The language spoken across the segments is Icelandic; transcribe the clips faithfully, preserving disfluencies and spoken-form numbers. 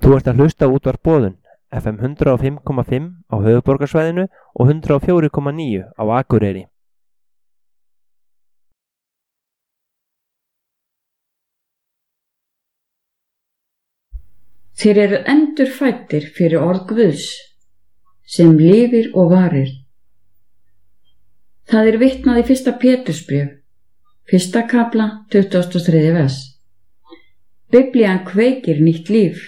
Þú ert að hlusta á Útvarp Boðun, F M hundrað og fimm komma fimm á höfuðborgarsvæðinu og hundrað og fjögur komma níu á Akureyri. Þeir eru endurfæddir fyrir orð Guðs, sem lifir og varir. Það er vitnað í fyrsta Pétursbréf, fyrsta kafla, tuttugasta og þriðja vers. Biblían kveikir nýtt líf.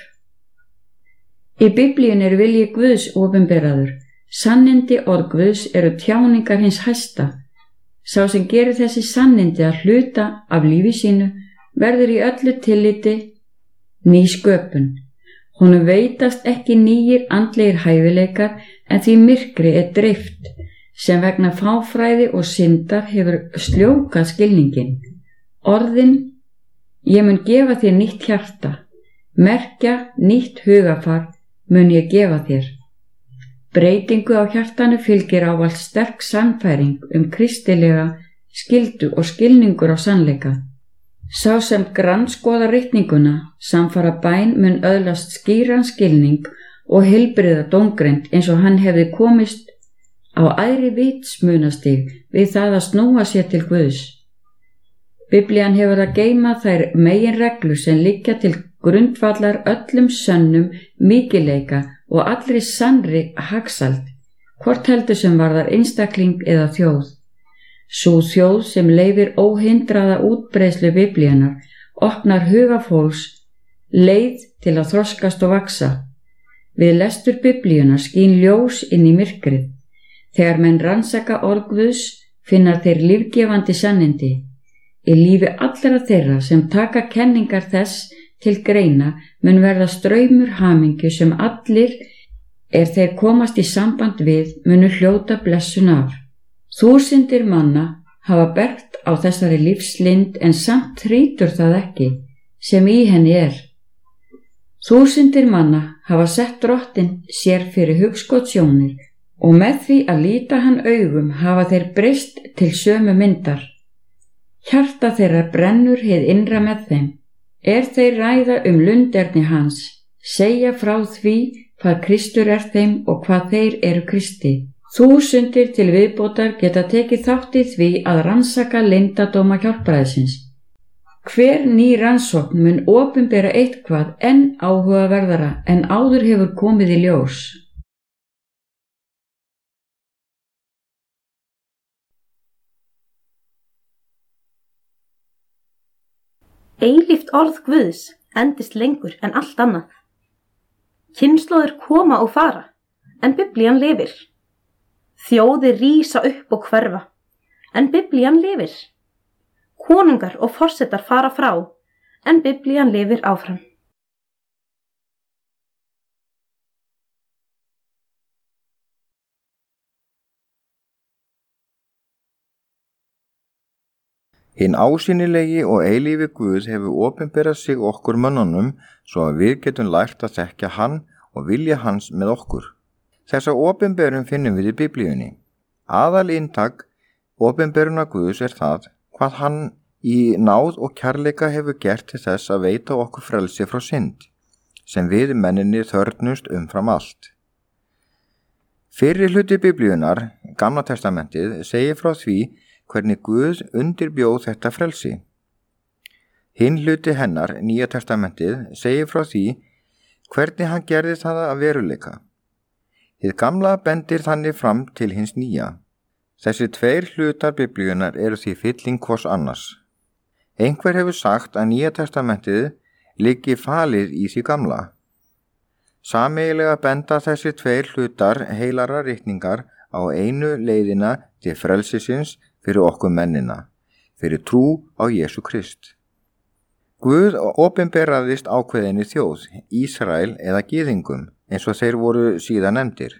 Í Biblíun er vilji Guðs opinberaður. Sannindi orð Guðs eru tjáningar hins hæsta. Sá sem gerir þessi sannindi að hluta af lífi sínu verður í öllu tilliti ný sköpun. Honum veitast ekki nýjir andlegir hæfileikar en því myrkri er dreift, sem vegna fáfræði og syndar hefur sljókað skilningin. Orðin, ég mun gefa þér nýtt hjarta, merkja nýtt hugafar mun ég gefa þér. Breytingu á hjartanu fylgir ávallt sterk sannfæring um kristilega skyldu og skilningur á sannleika. Sá sem grandskoðar ritninguna samfara bæn mun öðlast skýran skilning og heilbriða dómgreind eins og hann hefði komist á æðri vitsmunastig við það að snúa sér til Guðs. Biblían hefur að geyma þær meginreglur sem liggja til grundvallar öllum sönnum mikilleika og allri sannri hagsæld, hvort heldur sem varðar einstakling eða þjóð. Sú þjóð sem leyfir óhindraða útbreiðslu Biblíunar opnar huga fólks leið til að þroskast og vaksa. Við lestur Biblíunar skín ljós inn í myrkrið. Þegar menn rannsaka orð Guðs finna þeir lífgefandi sannindi. Í lífi allra þeirra sem taka kenningar þess til greina mun verða straumur hamingju sem allir, er þeir komast í samband við, munu hljóta blessun af. Þúsundir manna hafa bergt á þessari lífslind en samt þrýtur það ekki, sem í henni er. Þúsundir manna hafa sett Drottinn sér fyrir hugskotsjónir og með því að líta hann augum hafa þeir breyst til sömu myndar. Hjarta þeirra brennur hið innra með þeim. Er þeir ræða um lunderni hans, segja frá því hvað Kristur er þeim og hvað þeir eru Kristi. Þúsundir til viðbótar geta tekið þátt í því að rannsaka leyndardóma hjálpræðisins. Hver ný rannsókn mun opinbera eitthvað enn áhugaverðara en áður hefur komið í ljós. Eilíft orð Guðs endist lengur en allt annað. Kynslóðir koma og fara, en Biblían lifir. Þjóðir rísa upp og hverfa, en Biblían lifir. Konungar og forsetar fara frá, en Biblían lifir áfram. Hinn ásýnilegi og eilífi Guð hefur opinberað sig okkur mönnunum svo að við getum lært að þekkja hann og vilja hans með okkur. Þessa opinberun finnum við í Biblíunni. Aðal inntak opinberuna Guðs er það hvað hann í náð og kærleika hefur gert til þess að veita okkur frelsi frá synd, sem við menninni þörfnumst umfram allt. Fyrri hluti Biblíunar, Gamla testamentið, segir frá því hvernig Guð undirbjóð þetta frelsi. Hinn hluti hennar, Nýja testamentið, segir frá því hvernig hann gerði það að veruleika. Hið gamla bendir þannig fram til hins nýja. Þessi tveir hlutar Biblíunar eru því fylling hvors annars. Einhver hefur sagt að Nýja testamentið liggi falið í því gamla. Sameiginlega benda þessi tveir hlutar heilara ritningar á einu leiðina til frelsisins fyrir okkur mennina, fyrir trú á Jesú Krist. Guð opinberaðist ákveðinni þjóð, Ísrael eða gyðingum, eins og þeir voru síðan nefndir.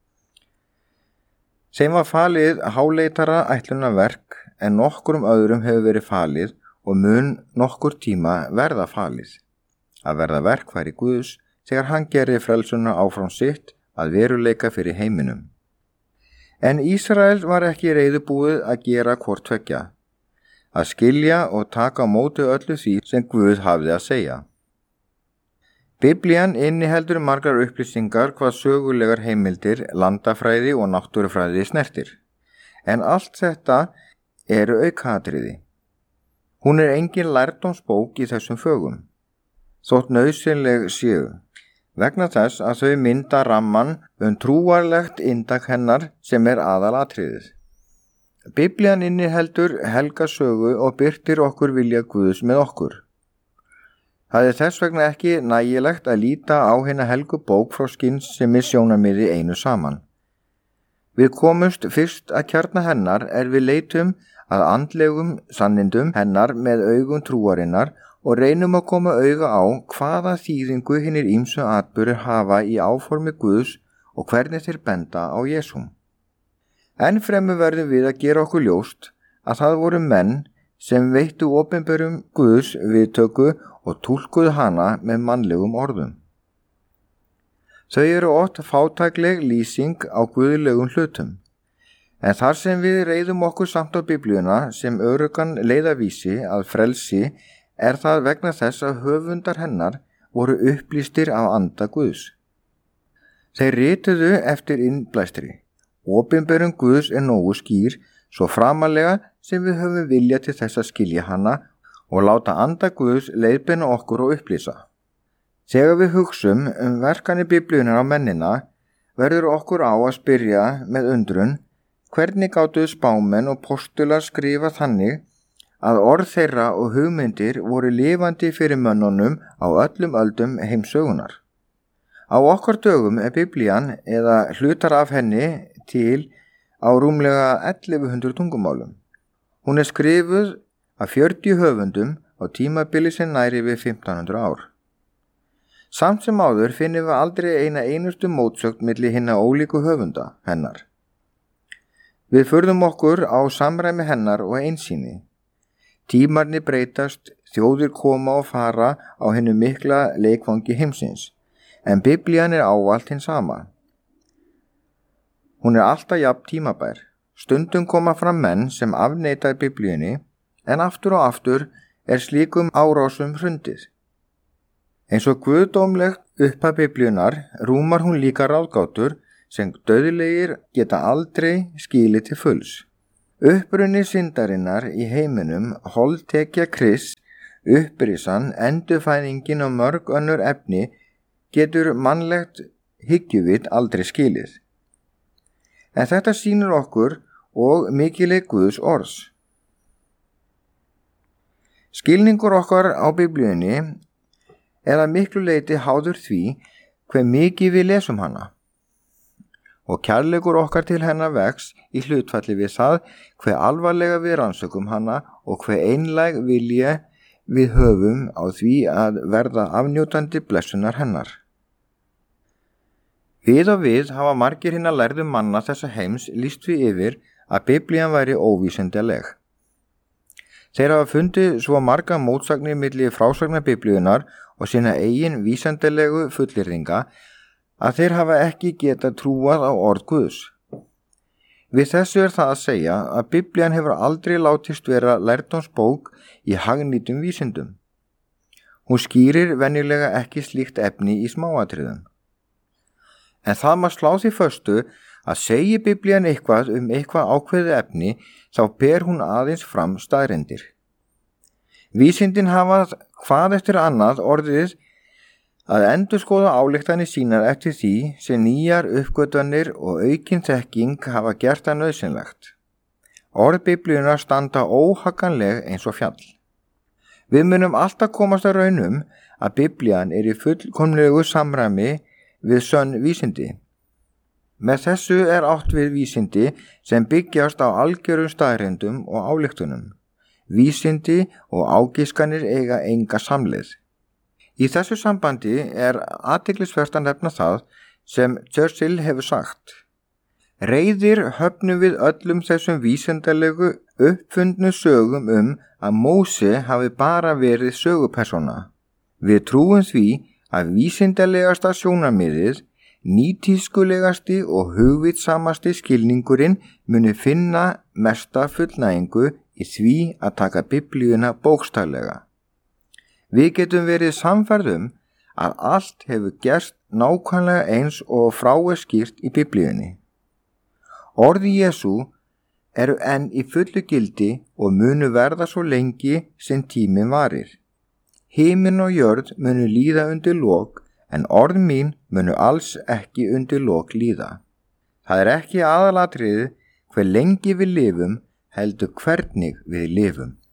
Þeim var falið háleitara ætlunarverk en nokkrum öðrum hefur verið falið og mun nokkur tíma verða falið. Að verða verkfæri Guðs þegar hann gerði frelsuna áfram sitt að veruleika fyrir heiminum. En Ísrael var ekki reiðubúið að gera hvort tveggja, að skilja og taka á móti öllu því sem Guð hafði að segja. Biblían inniheldur margar upplýsingar hvað sögulegar heimildir, landafræði og náttúrufræði snertir. En allt þetta eru aukaatriði. Hún er engin lærdómsbók í þessum fögum, þótt nauðsynleg séu, vegna þess að þau mynda ramman um trúarlegt inntak hennar sem er aðalatriðið. Biblían inniheldur helga sögu og birtir okkur vilja Guðs með okkur. Það er þess vegna ekki nægilegt að líta á hina helgu bók frá skynsemi sjónarmiði einu saman. Við komumst fyrst að kjarna hennar er við leitum að andlegum sannindum hennar með augum trúarinnar og reynum að koma auga á hvaða þýðingu hinir ýmsu atburðir hafa í áformi Guðs og hvernig þeir benda á Jesúm. Enn fremur verðum við að gera okkur ljóst að það voru menn sem veittu opinberum Guðs viðtöku og túlkuðu hana með mannlegum orðum. Þau eru oft fátækleg lýsing á guðlegum hlutum, en þar sem við reiðum okkur samt á Biblíuna sem öruggan leiðavísi að frelsi er það vegna þess að höfundar hennar voru upplýstir af anda Guðs. Þeir rituðu eftir innblæstri. Opinberun Guðs er nógu skýr, svo framalega sem við höfum vilja til þess að skilja hana og láta anda Guðs leiðbeina okkur og upplýsa. Þegar við hugsum um verkanir Biblíunar á mennina, verður okkur á að spyrja með undrun hvernig gátu spámenn og postular skrifa þannig að orð þeirra og hugmyndir voru lifandi fyrir mönnunum á öllum öldum heimsögunar. Á okkar dögum er Biblían eða hlutar af henni til á rúmlega ellefu hundruð tungumálum. Hún er skrifuð af fjörutíu höfundum á tímabili sem næri við fimmtán hundruð ár. Samt sem áður finnum við aldrei eina einustu mótsögn milli hinna ólíku höfunda hennar. Við furðum okkur á samræmi hennar og einsýni. Tímarnir breytast, þjóðir koma og fara á hinnu mikla leikvangi heimsins, en Biblían er ávallt hinn sama. Hún er alltaf jafn tímabær. Stundum koma fram menn sem afneita Biblíunni, en aftur og aftur er slíkum árásum hrundið. Eins og guðdómlegt upphaf Biblíunar rúmar hún líka ráðgátur sem dauðlegir geta aldrei skilið til fulls. Uppruni syndarinnar í heiminum, holdtekja Krists, upprisan, endurfæðingin og mörg önnur efni getur mannlegt hyggjuvit aldrei skilið. En þetta sýnir okkur og mikileg Guðs orðs. Skilningur okkar á Biblíunni er að miklu leyti háður því hve mikið við lesum hana. Og kærleikur okkar til hennar vex í hlutfalli við það hve alvarlega við rannsökum hana og hve einlæg vilja við höfum á því að verða afnjótandi blessunar hennar. Við og við hafa margir hinna lærðu manna þessa heims lýst við yfir að Biblían væri óvísindaleg. Þeir hafa fundið svo marga mótsagnir milli frásagnar Biblíunar og sína eigin vísindalegu fullyrðinga að þeir hafa ekki getað trúað á orð Guðs. Við þessu er það að segja að Biblían hefur aldrei látist vera lærdómsbók í hagnýtum vísindum. Hún skýrir venjulega ekki slíkt efni í smáatriðum. En það maður slá því föstu að segi Biblían eitthvað um eitthvað ákveðið efni þá ber hún aðeins fram staðreyndir. Vísindin hafa hvað eftir annað orðið að endurskoða ályktanir sínar eftir því sem nýjar uppgötvanir og aukin þekking hafa gert það nauðsynlegt. Orð Biblíunar standa óhagganleg eins og fjall. Við munum alltaf komast að raunum að Biblían er í fullkomlegu samræmi við sönn vísindi. Með þessu er átt við vísindi sem byggjast á algjörum staðreyndum og ályktunum. Vísindi og ágiskanir eiga enga samleið. Í þessu sambandi er athyglisvert að nefna það sem Churchill hefur sagt. Reiðir höfnum við öllum þessum vísindalegu uppfundnu sögum um að Móse hafi bara verið sögupersóna. Við trúum því að vísindalegasta sjónarmiðið, nýtískulegasti og hugvitsamasti skilningurinn muni finna mesta fullnægingu í því að taka Biblíuna bókstaflega. Við getum verið samferð um að allt hefur gerst nákvæmlega eins og frá er skýrt í Biblíunni. Orði Jesú eru enn í fullu gildi og munu verða svo lengi sem tíminn varir. Himinn og jörð munu líða undir lok, en orð mín munu alls ekki undir lok líða. Það er ekki aðalatriðið hve lengi við lifum, heldur hvernig við lifum.